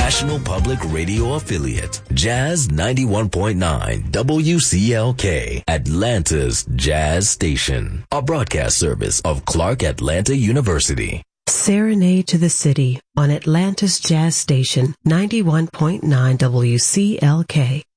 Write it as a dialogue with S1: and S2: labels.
S1: National Public Radio affiliate, Jazz 91.9 WCLK, Atlanta's Jazz Station, a broadcast service of Clark Atlanta University.
S2: Serenade to the City on Atlanta's Jazz Station, 91.9 WCLK.